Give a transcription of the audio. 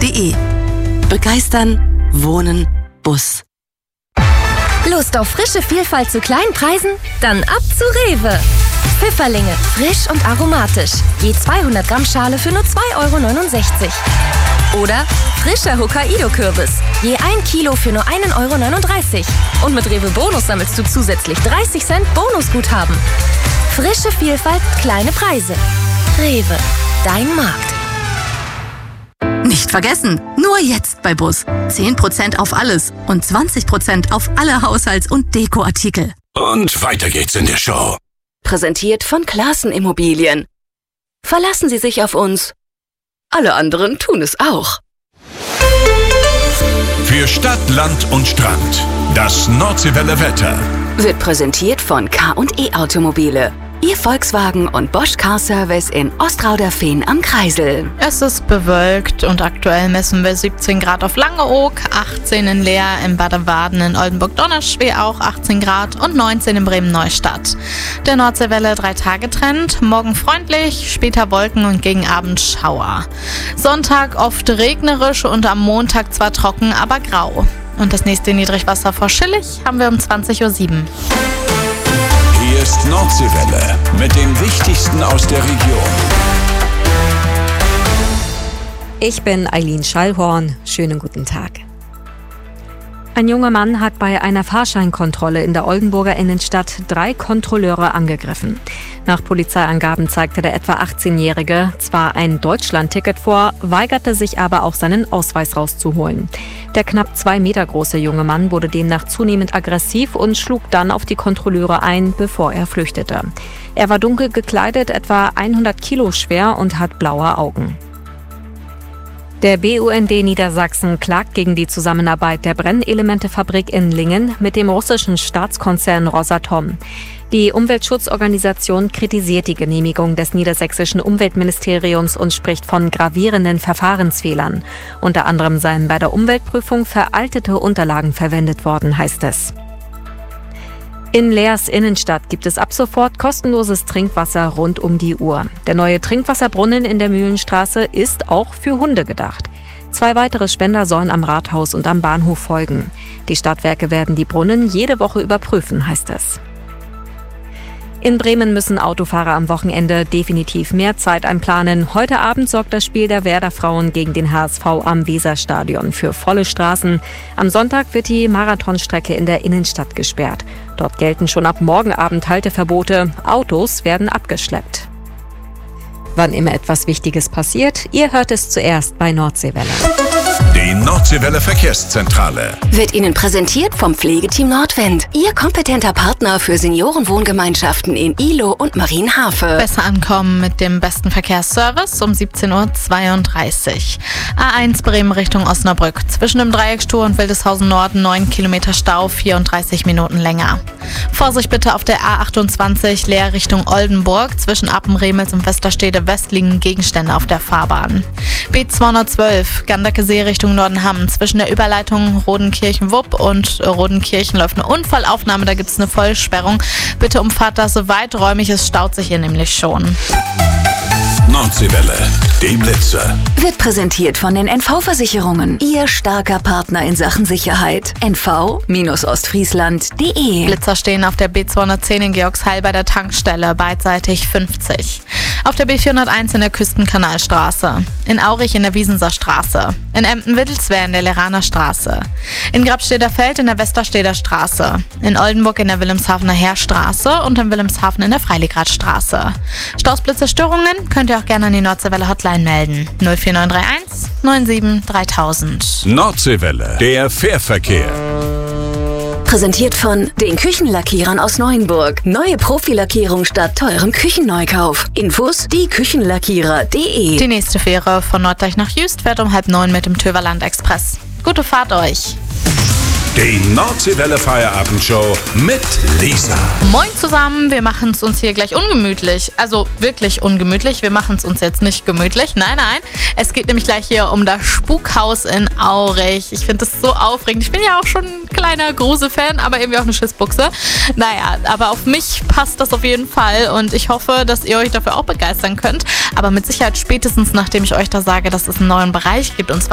Bus.de. Begeistern, wohnen, Bus. Lust auf frische Vielfalt zu kleinen Preisen? Dann ab zu Rewe. Pfifferlinge, frisch und aromatisch. Je 200 Gramm Schale für nur 2,69 €. Oder frischer Hokkaido-Kürbis. Je 1 Kilo für nur 1,39 €. Und mit Rewe Bonus sammelst du zusätzlich 30 Cent Bonusguthaben. Frische Vielfalt, kleine Preise. Rewe, dein Markt. Nicht vergessen, nur jetzt bei Bus. 10% auf alles und 20% auf alle Haushalts- und Dekoartikel. Und weiter geht's in der Show. Präsentiert von Classen Immobilien. Verlassen Sie sich auf uns. Alle anderen tun es auch. Für Stadt, Land und Strand. Das Nordseewelle Wetter. Wird präsentiert von K&E Automobile. Ihr Volkswagen und Bosch Car Service in Ostrauderfehn am Kreisel. Es ist bewölkt und aktuell messen wir 17 Grad auf Langeoog, 18 in Leer, in Baden-Baden, in Oldenburg-Donnerschweh auch 18 Grad und 19 in Bremen-Neustadt. Der Nordseewelle 3-Tage-Trend, morgen freundlich, später Wolken und gegen Abend Schauer. Sonntag oft regnerisch und am Montag zwar trocken, aber grau. Und das nächste Niedrigwasser vor Schillig haben wir um 20:07 Uhr. Hier ist Nordseewelle mit dem Wichtigsten aus der Region. Ich bin Eileen Schallhorn. Schönen guten Tag. Ein junger Mann hat bei einer Fahrscheinkontrolle in der Oldenburger Innenstadt 3 Kontrolleure angegriffen. Nach Polizeiangaben zeigte der etwa 18-Jährige zwar ein Deutschlandticket vor, weigerte sich aber auch seinen Ausweis rauszuholen. Der knapp 2 Meter große junge Mann wurde demnach zunehmend aggressiv und schlug dann auf die Kontrolleure ein, bevor er flüchtete. Er war dunkel gekleidet, etwa 100 Kilo schwer und hat blaue Augen. Der BUND Niedersachsen klagt gegen die Zusammenarbeit der Brennelementefabrik in Lingen mit dem russischen Staatskonzern Rosatom. Die Umweltschutzorganisation kritisiert die Genehmigung des niedersächsischen Umweltministeriums und spricht von gravierenden Verfahrensfehlern. Unter anderem seien bei der Umweltprüfung veraltete Unterlagen verwendet worden, heißt es. In Leers Innenstadt gibt es ab sofort kostenloses Trinkwasser rund um die Uhr. Der neue Trinkwasserbrunnen in der Mühlenstraße ist auch für Hunde gedacht. 2 weitere Spender sollen am Rathaus und am Bahnhof folgen. Die Stadtwerke werden die Brunnen jede Woche überprüfen, heißt es. In Bremen müssen Autofahrer am Wochenende definitiv mehr Zeit einplanen. Heute Abend sorgt das Spiel der Werder Frauen gegen den HSV am Weserstadion für volle Straßen. Am Sonntag wird die Marathonstrecke in der Innenstadt gesperrt. Dort gelten schon ab morgen Abend Halteverbote. Autos werden abgeschleppt. Wann immer etwas Wichtiges passiert, ihr hört es zuerst bei Nordseewelle. Die Nordseewelle Verkehrszentrale Wird Ihnen präsentiert vom Pflegeteam Nordwind. Ihr kompetenter Partner für Seniorenwohngemeinschaften in Ihlow und Marienhafe. Besser ankommen mit dem besten Verkehrsservice um 17:32 Uhr. A1 Bremen Richtung Osnabrück. Zwischen dem Dreieckstor und Wildeshausen Norden 9 Kilometer Stau, 34 Minuten länger. Vorsicht bitte auf der A28 Leer Richtung Oldenburg. Zwischen Appenremels und Westerstede West liegen Gegenstände auf der Fahrbahn. B212 Gandakesee Richtung Nordenham. Zwischen der Überleitung Rodenkirchen-Wupp und Rodenkirchen läuft eine Unfallaufnahme. Da gibt es eine Vollsperrung. Bitte umfahrt das so weiträumig, es staut sich hier nämlich schon. Nordseewelle, die Blitzer. Wird präsentiert von den NV-Versicherungen. Ihr starker Partner in Sachen Sicherheit. NV-Ostfriesland.de. Blitzer stehen auf der B210 in Georgsheil bei der Tankstelle, beidseitig 50. Auf der B401 in der Küstenkanalstraße. In Aurich in der Wiesenser Straße. In Emden-Wittelswehr in der Leraner Straße. In Grabsteder Feld in der Westersteder Straße. In Oldenburg in der Wilhelmshavener Heerstraße und in Wilhelmshaven in der Freiligradstraße. Stausblitze, Störungen könnt ihr auch gerne an die Nordseewelle Hotline melden. 04931 97 3000. Nordseewelle, der Fährverkehr. Präsentiert von den Küchenlackierern aus Neuenburg. Neue Profilackierung statt teurem Küchenneukauf. Infos dieküchenlackierer.de. Die nächste Fähre von Norddeich nach Jüst fährt um 8:30 mit dem Töverland Express. Gute Fahrt euch! Die Nordseewelle Feierabendshow mit Lisa. Moin zusammen, wir machen es uns hier gleich ungemütlich. Also wirklich ungemütlich, wir machen es uns jetzt nicht gemütlich. Nein, es geht nämlich gleich hier um das Spukhaus in Aurich. Ich finde das so aufregend. Ich bin ja auch schon ein kleiner Grusel-Fan, aber irgendwie auch eine Schissbuchse. Naja, aber auf mich passt das auf jeden Fall und ich hoffe, dass ihr euch dafür auch begeistern könnt. Aber mit Sicherheit spätestens, nachdem ich euch da sage, dass es einen neuen Bereich gibt, und zwar